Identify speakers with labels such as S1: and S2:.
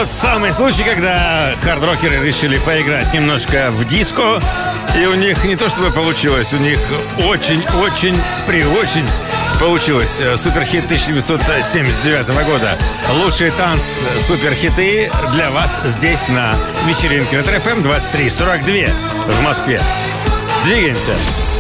S1: тот самый случай, когда хард-рокеры решили поиграть немножко в диско. И у них не то чтобы получилось, у них очень получилось. Суперхит 1979 года. Лучшие суперхиты для вас здесь на вечеринке Ретро-ФМ 23:42 в Москве. Двигаемся.